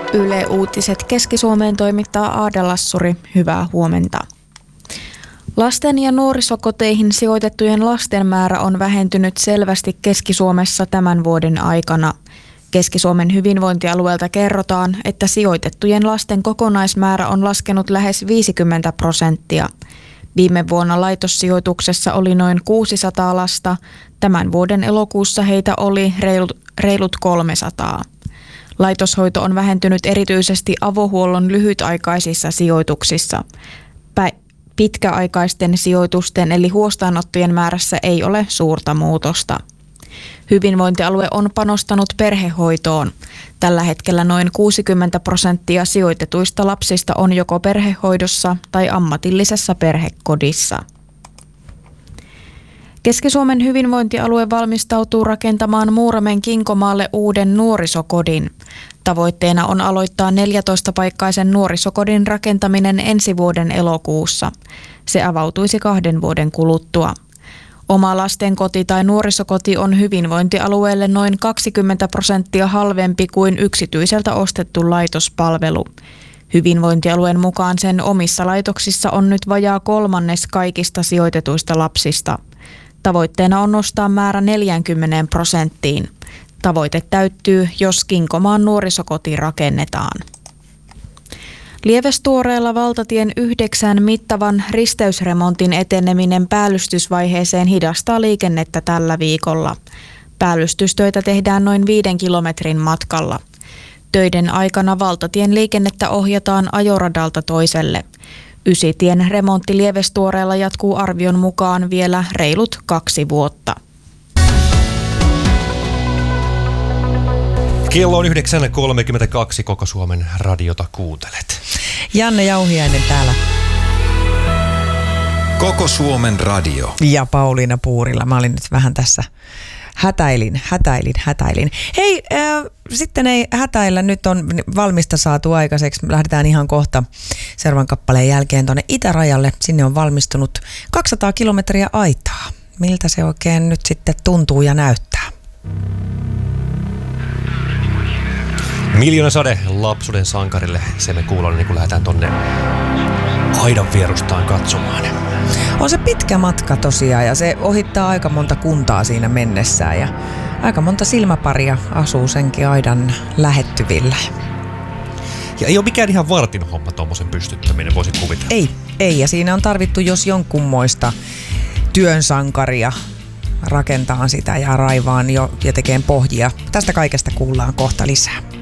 Yle Uutiset Keski-Suomeen toimittaa Aada Lassuri. Hyvää huomenta. Lasten- ja nuorisokoteihin sijoitettujen lasten määrä on vähentynyt selvästi Keski-Suomessa tämän vuoden aikana. Keski-Suomen hyvinvointialueelta kerrotaan, että sijoitettujen lasten kokonaismäärä on laskenut lähes 50%. Viime vuonna laitossijoituksessa oli noin 600 lasta. Tämän vuoden elokuussa heitä oli reilut 300. Laitoshoito on vähentynyt erityisesti avohuollon lyhytaikaisissa sijoituksissa. Pitkäaikaisten sijoitusten eli huostaanottojen määrässä ei ole suurta muutosta. Hyvinvointialue on panostanut perhehoitoon. Tällä hetkellä noin 60% sijoitetuista lapsista on joko perhehoidossa tai ammatillisessa perhekodissa. Keski-Suomen hyvinvointialue valmistautuu rakentamaan Muuramen Kinkomaalle uuden nuorisokodin. Tavoitteena on aloittaa 14-paikkaisen nuorisokodin rakentaminen ensi vuoden elokuussa. Se avautuisi 2 vuoden kuluttua. Oma lastenkoti tai nuorisokoti on hyvinvointialueelle noin 20% halvempi kuin yksityiseltä ostettu laitospalvelu. Hyvinvointialueen mukaan sen omissa laitoksissa on nyt vajaa 1/3 kaikista sijoitetuista lapsista. Tavoitteena on nostaa määrä 40%. Tavoite täyttyy, jos Kinkomaan nuorisokoti rakennetaan. Lievestuoreella valtatien 9 mittavan risteysremontin eteneminen päällystysvaiheeseen hidastaa liikennettä tällä viikolla. Päällystystöitä tehdään noin 5 kilometrin matkalla. Töiden aikana valtatien liikennettä ohjataan ajoradalta toiselle. Ysitien remontti Lievestuoreella jatkuu arvion mukaan vielä reilut 2 vuotta. Kello on 9.32, koko Suomen radiota kuuntelet. Janne Jauhiainen täällä. Koko Suomen radio. Ja Pauliina Puurila. Mä olin nyt vähän tässä hätäilin. Hei, sitten ei hätäillä. Nyt on valmista saatu aikaiseksi. Lähdetään ihan kohta seuraavan kappaleen jälkeen tuonne itärajalle. Sinne on valmistunut 200 kilometriä aitaa. Miltä se oikein nyt sitten tuntuu ja näyttää? Miljoona sade lapsuuden sankarille. Se me kuullaan, niin kun lähdetään tonne aidan vierustaan katsomaan. On se pitkä matka tosiaan ja se ohittaa aika monta kuntaa siinä mennessään ja aika monta silmäparia asuu senkin aidan lähettyvillä. Ja ei ole mikään ihan vartin homma tuommoisen pystyttäminen, voisi kuvitella. Ei ja siinä on tarvittu jos jonkunmoista työnsankaria rakentaa sitä ja raivaan jo ja tekee pohjia. Tästä kaikesta kuullaan kohta lisää.